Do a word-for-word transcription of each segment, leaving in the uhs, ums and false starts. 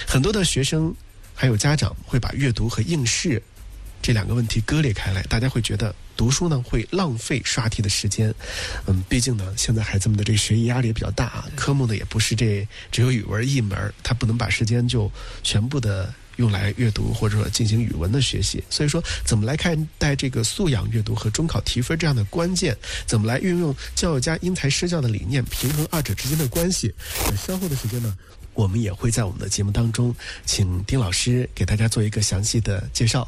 很多的学生还有家长会把阅读和应试这两个问题割裂开来，大家会觉得读书呢会浪费刷题的时间。嗯，毕竟呢现在孩子们的这个学业压力也比较大，科目呢也不是这只有语文一门，他不能把时间就全部的用来阅读或者说进行语文的学习。所以说怎么来看待这个素养阅读和中考提分这样的关键，怎么来运用教育家因材施教的理念，平衡二者之间的关系。稍后的时间呢，我们也会在我们的节目当中请丁老师给大家做一个详细的介绍。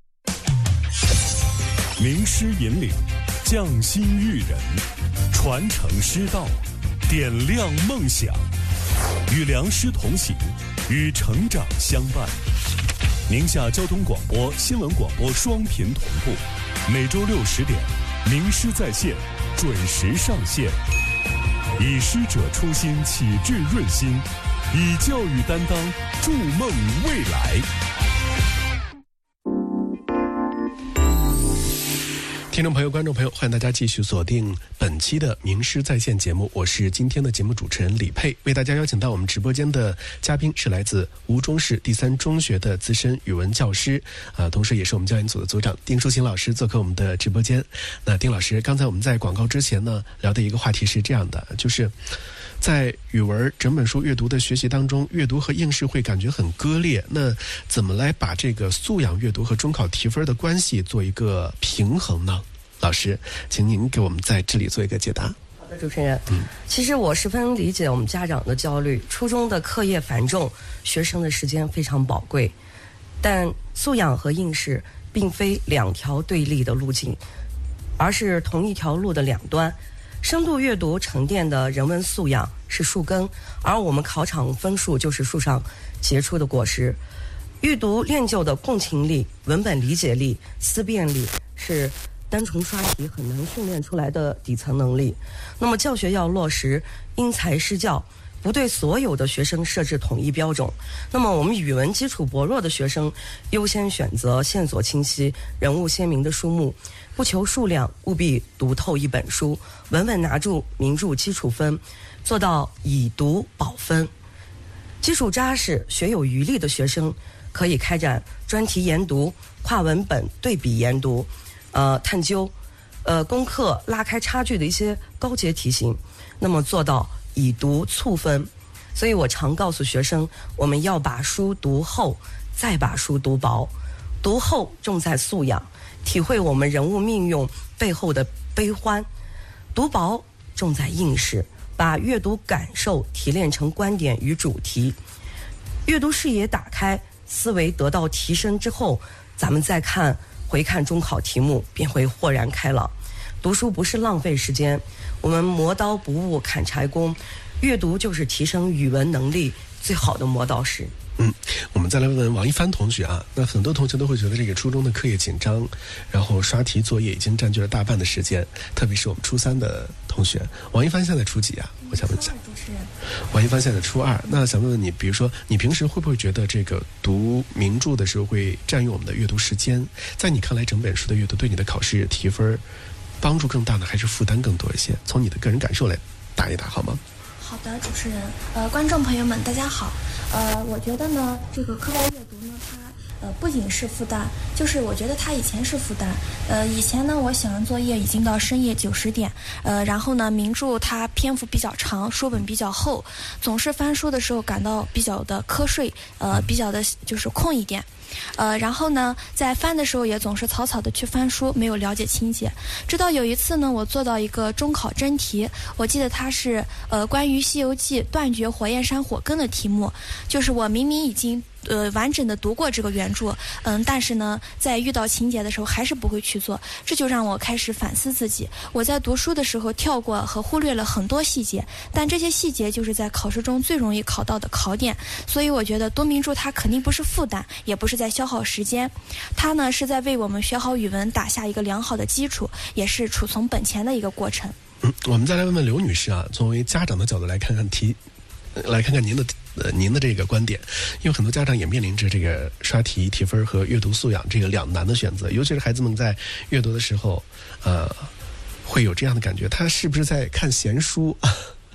名师引领，匠心育人，传承师道，点亮梦想，与良师同行，与成长相伴。宁夏交通广播、新闻广播双频同步，每周六十点，名师在线准时上线。以师者初心，启智润心，以教育担当，筑梦未来。 听众朋友、观众朋友，欢迎大家继续锁定本期的名师在线节目，我是今天的节目主持人李佩，为大家邀请到我们直播间的嘉宾是来自吴中市第三中学的资深语文教师，呃，同时也是我们教研组的组长丁淑琴老师做客我们的直播间。那丁老师，刚才我们在广告之前呢聊的一个话题是这样的，就是在语文整本书阅读的学习当中，阅读和应试会感觉很割裂，那怎么来把这个素养阅读和中考提分的关系做一个平衡呢？老师，请您给我们在这里做一个解答。 好的，主持人，嗯，其实我十分理解我们家长的焦虑。初中的课业繁重，学生的时间非常宝贵，但素养和应试并非两条对立的路径，而是同一条路的两端。深度阅读沉淀的人文素养是树根，而我们考场分数就是树上结出的果实。阅读练就的共情力、文本理解力、思辨力是单纯刷题很难训练出来的底层能力。那么教学要落实因材施教，不对所有的学生设置统一标准。那么我们语文基础薄弱的学生优先选择线索清晰、人物鲜明的书目，不求数量，务必读透一本书，稳稳拿住名著基础分，做到以读保分。基础扎实、学有余力的学生可以开展专题研读、跨文本对比研读，呃，探究，呃，攻克拉开差距的一些高阶题型，那么做到以读促分。所以我常告诉学生，我们要把书读厚，再把书读薄。读厚重在素养，体会我们人物命运背后的悲欢；读薄重在应试，把阅读感受提炼成观点与主题。阅读视野打开，思维得到提升之后，咱们再看回看中考题目，便会豁然开朗。读书不是浪费时间，我们磨刀不误砍柴工，阅读就是提升语文能力最好的磨刀石。 嗯，我们再来问问王一帆同学啊，那很多同学都会觉得这个初中的课业紧张，然后刷题作业已经占据了大半的时间，特别是我们初三的同学。王一帆现在初几啊？我想问一下。 主持人， 王一帆现在初二，那想问问你，比如说你平时会不会觉得这个读名著的时候会占用我们的阅读时间？在你看来，整本书的阅读对你的考试提分帮助更大呢，还是负担更多一些？从你的个人感受来答一答好吗？ 好的，主持人，呃，观众朋友们，大家好。呃，我觉得呢，这个课外阅读呢，它呃不仅是负担，就是我觉得它以前是负担。呃，以前呢，我写完作业已经到深夜九十点，呃，然后呢，名著它篇幅比较长，书本比较厚，总是翻书的时候感到比较的瞌睡，呃，比较的就是空一点。呃，然后呢，在翻的时候也总是草草的去翻书，没有了解情节。直到有一次呢，我做到一个中考真题，我记得它是呃关于《西游记》断绝火焰山火根的题目，就是我明明已经呃完整的读过这个原著，嗯，但是呢，在遇到情节的时候还是不会去做，这就让我开始反思自己。我在读书的时候跳过和忽略了很多细节，但这些细节就是在考试中最容易考到的考点。所以我觉得读名著它肯定不是负担，也不是在消耗时间，它呢是在为我们学好语文打下一个良好的基础，也是储存本钱的一个过程。 嗯，我们再来问问刘女士啊，作为家长的角度来看看题，来看看您的呃您的这个观点，因为很多家长也面临着这个刷题、提分和阅读素养这个两难的选择，尤其是孩子们在阅读的时候，呃，会有这样的感觉，他是不是在看闲书？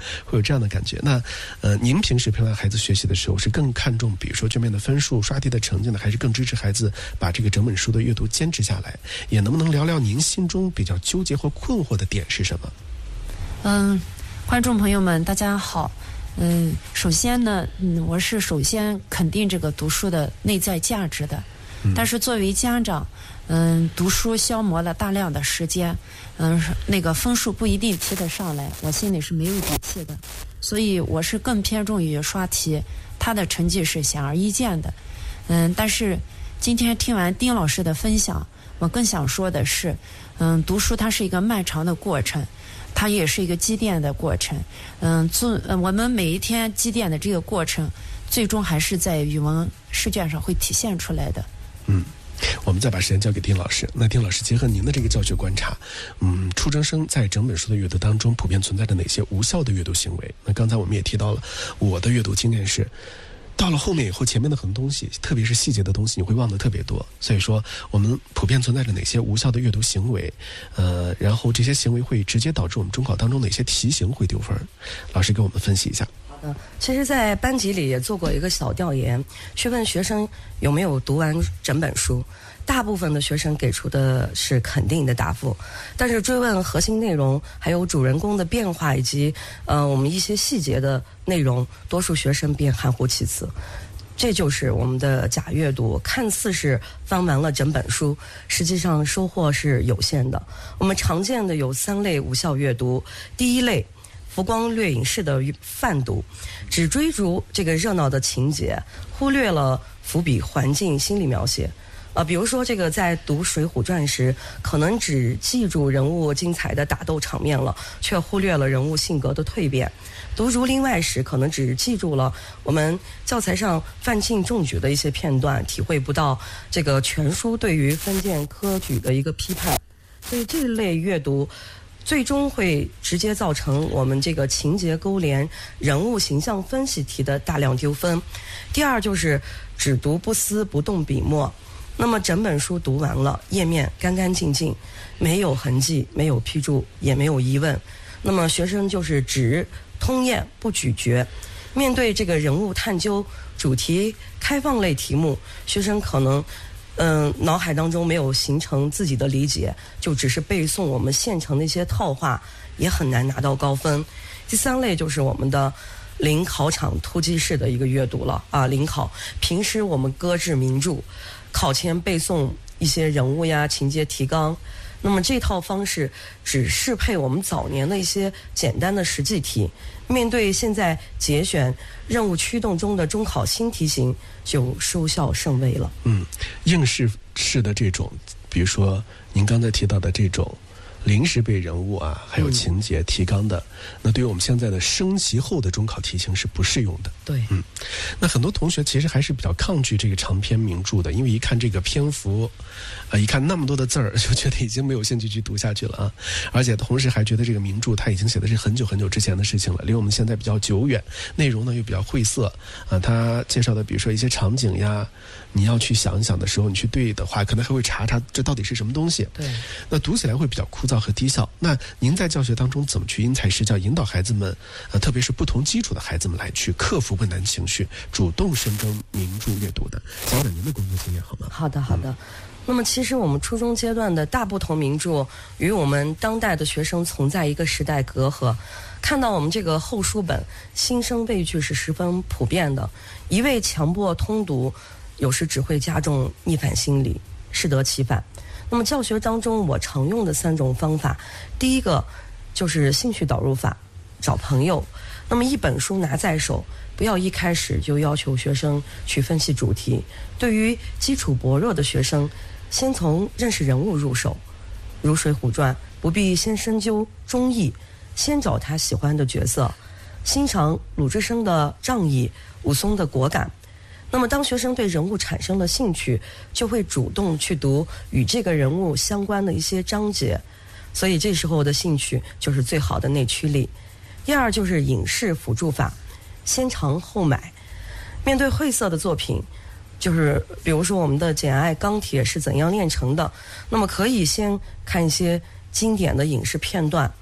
会有这样的感觉。那呃，您平时陪伴孩子学习的时候，是更看重比如说卷面的分数、刷题的成绩呢，还是更支持孩子把这个整本书的阅读坚持下来？也能不能聊聊您心中比较纠结或困惑的点是什么？ 嗯，观众朋友们，大家好。嗯，首先呢，嗯，我是首先肯定这个读书的内在价值的。但是作为家长，嗯，读书消磨了大量的时间，嗯，那个分数不一定提得上来，我心里是没有底气的，所以我是更偏重于刷题，他的成绩是显而易见的。嗯，但是今天听完丁老师的分享，我更想说的是，嗯，读书它是一个漫长的过程，它也是一个积淀的过程。嗯，做我们每一天积淀的这个过程，最终还是在语文试卷上会体现出来的。 嗯，我们再把时间交给丁老师。那丁老师，结合您的这个教学观察，嗯，初中生在整本书的阅读当中，普遍存在着哪些无效的阅读行为？那刚才我们也提到了，我的阅读经验是，到了后面以后，前面的很多东西，特别是细节的东西，你会忘得特别多。所以说，我们普遍存在着哪些无效的阅读行为？呃，然后这些行为会直接导致我们中考当中哪些题型会丢分？老师给我们分析一下。 其实在班级里也做过一个小调研，去问学生有没有读完整本书，大部分的学生给出的是肯定的答复，但是追问核心内容还有主人公的变化以及呃我们一些细节的内容，多数学生便含糊其辞。这就是我们的假阅读，看似是翻完了整本书，实际上收获是有限的。我们常见的有三类无效阅读。第一类，浮光掠影式的泛读，只追逐这个热闹的情节，忽略了伏笔、环境、心理描写。呃，比如说这个在读《水浒传》时，可能只记住人物精彩的打斗场面了，却忽略了人物性格的蜕变。读《儒林外》时，可能只记住了我们教材上范进中举的一些片段，体会不到这个全书对于封建科举的一个批判。所以这类阅读最终会直接造成我们这个情节勾连、人物形象分析题的大量丢分。第二就是只读不思、不动笔墨。那么整本书读完了，页面干干净净，没有痕迹，没有批注，也没有疑问。那么学生就是只通验不咀嚼。面对这个人物探究、主题开放类题目，学生可能嗯，脑海当中没有形成自己的理解，就只是背诵我们现成的一些套话，也很难拿到高分。第三类就是我们的临考场突击式的一个阅读了啊，临考平时我们搁置名著，考前背诵一些人物呀、情节提纲。那么这套方式只适配我们早年的一些简单的实际题，面对现在节选任务驱动中的中考新题型，就收效甚微了。 嗯，应试式的这种，比如说您刚才提到的这种临时背人物啊，还有情节提纲的，嗯、那对于我们现在的升级后的中考题型是不适用的。 对， 嗯，那很多同学其实还是比较抗拒这个长篇名著的，因为一看这个篇幅，呃，一看那么多的字儿，就觉得已经没有兴趣去读下去了啊。而且同时还觉得这个名著它已经写的是很久很久之前的事情了，离我们现在比较久远，内容呢又比较晦涩啊。它介绍的比如说一些场景呀，你要去想一想的时候，你去对的话，可能还会查查这到底是什么东西。 对， 那读起来会比较枯燥和低效。那您在教学当中怎么去因材施教，引导孩子们，呃，特别是不同基础的孩子们来去克服困难情绪，主动深耕名著阅读的？讲讲您的工作经验好吗？ 好的，好的。嗯、那么其实我们初中阶段的大不同名著与我们当代的学生存在一个时代隔阂。看到我们这个厚书本，心生畏惧是十分普遍的。一味强迫通读，有时只会加重逆反心理，适得其反。那么教学当中我常用的三种方法，第一个就是兴趣导入法，找朋友。那么一本书拿在手，不要一开始就要求学生去分析主题。对于基础薄弱的学生，先从认识人物入手，如《水浒传》，不必先深究忠义，先找他喜欢的角色，欣赏鲁智深的仗义，武松的果敢。那么当学生对人物产生了兴趣，就会主动去读与这个人物相关的一些章节，所以这时候的兴趣就是最好的内驱力。第二就是影视辅助法，先尝后买。面对晦涩的作品，就是比如说我们的《简爱钢铁是怎样炼成的》，那么可以先看一些经典的影视片段。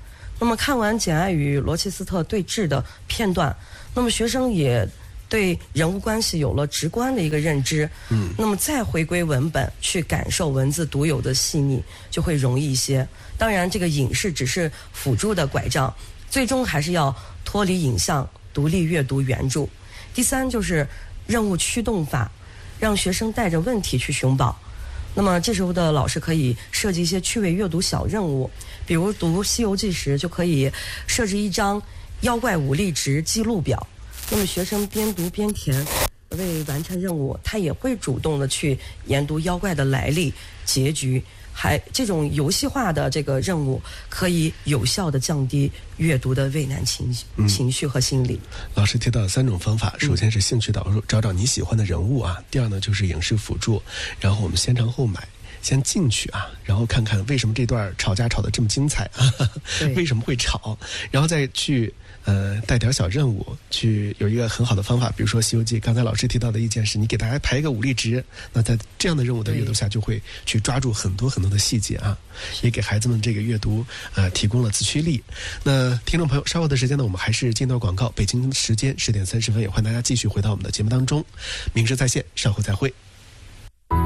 那么看完简爱与罗切斯特对峙的片段，那么学生也对人物关系有了直观的一个认知。嗯，那么再回归文本去感受文字独有的细腻，就会容易一些。当然，这个影视只是辅助的拐杖，最终还是要脱离影像，独立阅读原著。第三就是任务驱动法，让学生带着问题去寻宝。那么这时候的老师可以设计一些趣味阅读小任务，比如读《西游记》时就可以设置一张妖怪武力值记录表。那么学生边读边填，为完成任务，他也会主动的去研读妖怪的来历、结局。还这种游戏化的这个任务，可以有效的降低阅读的畏难情绪、嗯、情绪和心理。 老师提到三种方法，首先是兴趣导入，找找你喜欢的人物啊；第二呢就是影视辅助，然后我们先尝后买。先进去啊，然后看看为什么这段吵架吵得这么精彩啊？为什么会吵？然后再去呃带点小任务，去有一个很好的方法，比如说《西游记》，刚才老师提到的意见是你给大家排一个武力值，那在这样的任务的阅读下，就会去抓住很多很多的细节啊，也给孩子们这个阅读呃提供了自驱力。那听众朋友，稍后的时间呢，我们还是进到广告，北京时间十点三十分，也欢迎大家继续回到我们的节目当中，明师在线，稍后再会。